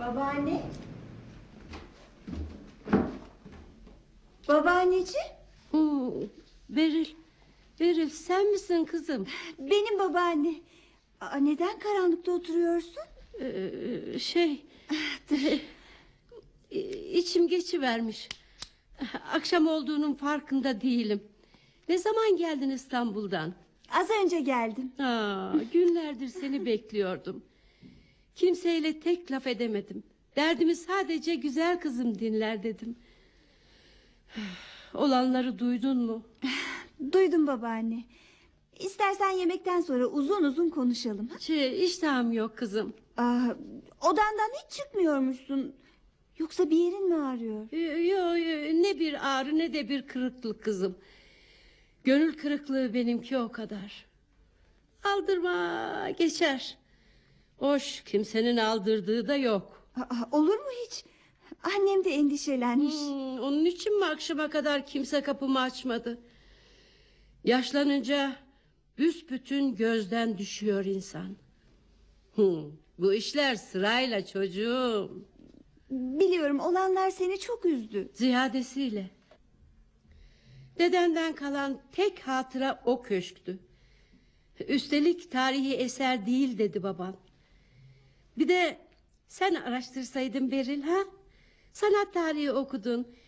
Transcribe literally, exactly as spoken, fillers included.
Babaanne. Babaanneciğim. Hmm, Beril, Beril sen misin kızım? Benim babaanne. Aa, neden karanlıkta oturuyorsun? Ee, şey, e, içim geçivermiş. Akşam olduğunun farkında değilim. Ne zaman geldin İstanbul'dan? Az önce geldim. Aa, günlerdir seni bekliyordum. Kimseyle tek laf edemedim. Derdimi sadece güzel kızım dinler dedim. Olanları duydun mu? Duydum babaanne. İstersen yemekten sonra uzun uzun konuşalım. Ha? Şey, iştahım yok kızım. Aa, odandan hiç çıkmıyormuşsun. Yoksa bir yerin mi ağrıyor? Yo, yo, ne bir ağrı ne de bir kırıklık kızım. Gönül kırıklığı benimki o kadar. Aldırma geçer. Hoş, kimsenin aldırdığı da yok. Aa, olur mu hiç? Annem de endişelenmiş. Hmm, onun için mi akşama kadar kimse kapımı açmadı? Yaşlanınca büsbütün gözden düşüyor insan. Hmm, bu işler sırayla çocuğum. Biliyorum, olanlar seni çok üzdü. Ziyadesiyle. Dedenden kalan tek hatıra o köşktü. Üstelik tarihi eser değil dedi babam. Bir de sen araştırsaydın Beril ha? Sanat tarihi okudun.